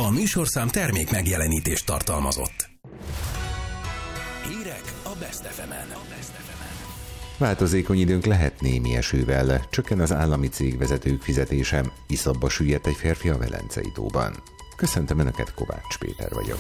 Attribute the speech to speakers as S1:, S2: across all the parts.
S1: A műsorszám termék megjelenítést tartalmazott. Hírek a Best FM-en.
S2: Változékony időnk lehet némi esővel, csökken az állami cégvezetők fizetése, iszapba süllyedt egy férfi a Velencei tóban. Köszöntöm Önöket, Kovács Péter vagyok.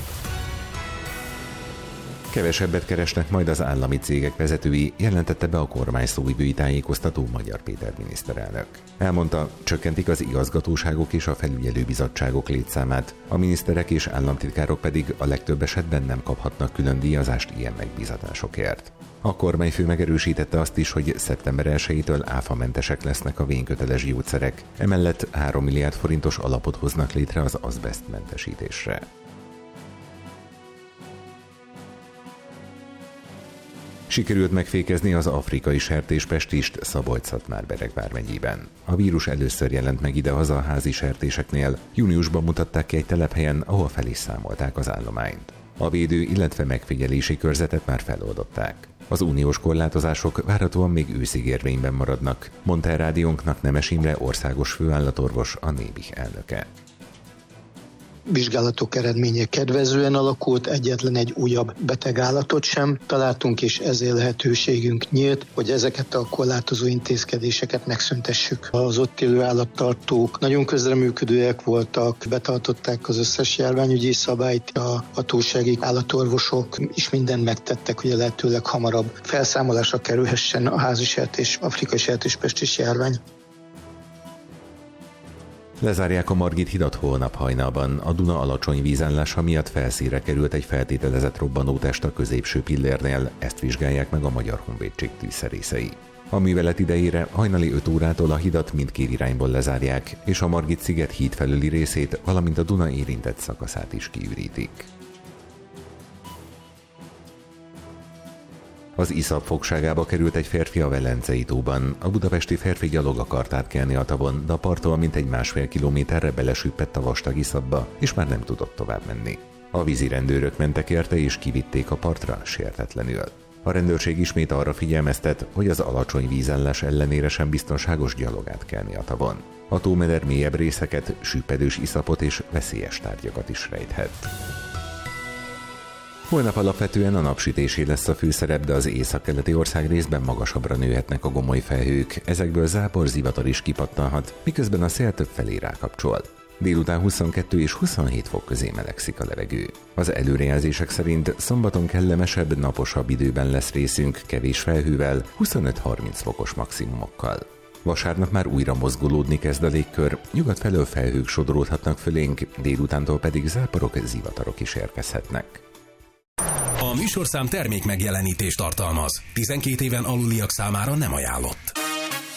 S2: Kevesebbet keresnek majd az állami cégek vezetői, jelentette be a kormány szóvivői tájékoztató Magyar Péter miniszterelnök. Elmondta, csökkentik az igazgatóságok és a felügyelőbizottságok létszámát, a miniszterek és államtitkárok pedig a legtöbb esetben nem kaphatnak külön díjazást ilyen megbízatásokért. A kormányfő megerősítette azt is, hogy szeptember 1-től áfamentesek lesznek a vényköteles gyógyszerek, emellett 3 milliárd forintos alapot hoznak létre az azbesztmentesítésre. Sikerült megfékezni az afrikai sertéspestist Szabolcs-Szatmár-Bereg vármegyében. A vírus először jelent meg idehaza a házi sertéseknél, júniusban mutatták ki egy telephelyen, ahol fel is számolták az állományt. A védő, illetve megfigyelési körzetet már feloldották. Az uniós korlátozások várhatóan még őszig érvényben maradnak, mondta a rádiónknak Nemes Imre országos főállatorvos, a Nébih elnöke.
S3: Vizsgálatok eredménye kedvezően alakult, egyetlen egy újabb betegállatot sem találtunk, és ezért lehetőségünk nyílt, hogy ezeket a korlátozó intézkedéseket megszüntessük. Az ott élő állattartók nagyon közreműködőek voltak, betartották az összes járványügyi szabályt, a hatósági állatorvosok is mindent megtettek, hogy a lehetőleg hamarabb felszámolásra kerülhessen a házi afrikai sertéspestis járvány.
S2: Lezárják a Margit hidat holnap hajnalban. A Duna alacsony vízállása miatt felszínre került egy feltételezett robbanótest a középső pillérnél, ezt vizsgálják meg a Magyar Honvédség tűzszerészei. A művelet idejére hajnali 5 órától a hidat mindkét irányból lezárják, és a Margit-sziget híd felüli részét, valamint a Duna érintett szakaszát is kiürítik. Az iszap fogságába került egy férfi a Velencei tóban. A budapesti férfi gyalog akart átkelni a tavon, de a parttól mintegy 1,5 kilométerre belesüppett a vastag iszapba, és már nem tudott tovább menni. A vízirendőrök mentek érte és kivitték a partra sértetlenül. A rendőrség ismét arra figyelmeztet, hogy az alacsony vízállás ellenére sem biztonságos gyalog átkelni a tavon. A tómeder mélyebb részeket, süppedős iszapot és veszélyes tárgyakat is rejthet. Holnap alapvetően a napsütésé lesz a főszerep, de az északkeleti ország részben magasabbra nőhetnek a gomoly felhők, ezekből zápor, zivatar is kipattanhat, miközben a szél több felé rákapcsol. Délután 22 és 27 fok közé melegszik a levegő. Az előrejelzések szerint szombaton kellemesebb, naposabb időben lesz részünk, kevés felhővel, 25-30 fokos maximumokkal. Vasárnap már újra mozgolódni kezd a légkör, nyugat felől felhők sodródhatnak fölénk, délutántól pedig záporok, zivatarok is érkezhetnek.
S1: A műsorszám termék megjelenítést tartalmaz. 12 éven aluliak számára nem ajánlott.